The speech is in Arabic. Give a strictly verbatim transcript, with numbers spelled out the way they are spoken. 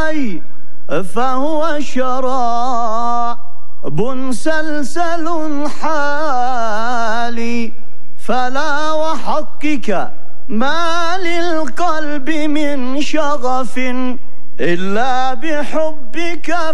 علي فهو شراب سلسل حالي، فلا وحقك ما للقلب من شغف إلا بحبك